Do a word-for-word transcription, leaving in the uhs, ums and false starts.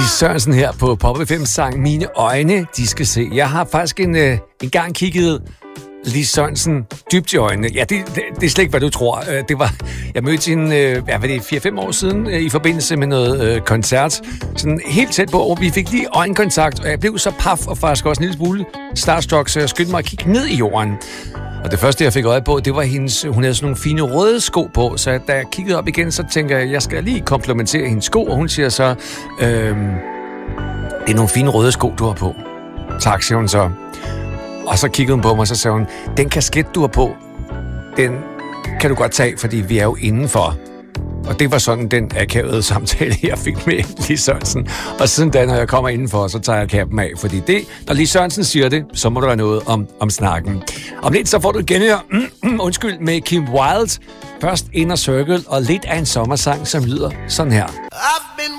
Lis Sørensen her på Pop F M sang Mine øjne, de skal se. Jeg har faktisk en, øh, en gang kigget Lis Sørensen dybt i øjnene. Ja, det, det, det er slet ikke, hvad du tror. Det var, jeg mødte hende, øh, hvad var det, fire fem år siden, øh, i forbindelse med noget øh, koncert. Sådan helt tæt på, og vi fik lige øjenkontakt, og jeg blev så paf, og faktisk også en lille smule starstruck, så jeg skyndte mig at kigge ned i jorden. Og det første, jeg fik øje på, det var hendes, hun havde sådan nogle fine røde sko på, så da jeg kiggede op igen, så tænker jeg, jeg skal lige komplimentere hendes sko, og hun siger så, øhm, det er nogle fine røde sko, du har på. Tak, siger hun så. Og så kiggede hun på mig, og så sagde hun, den kasket, du har på, den kan du godt tage, fordi vi er jo indenfor. Og det var sådan den akavede samtale, jeg fik med Lis Sørensen. Og siden da, når jeg kommer indenfor, så tager jeg kappen af. Fordi det, når Lis Sørensen siger det, så må der være noget om, om snakken. Om lidt, så får du igen her, undskyld, med Kim Wilde. Først Inner Circle og lidt af en sommersang, som lyder sådan her.